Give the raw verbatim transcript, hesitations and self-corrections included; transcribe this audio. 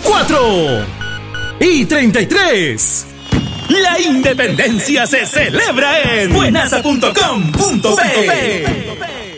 cuatro y treinta y tres. La independencia se celebra en buenasa punto com punto pe.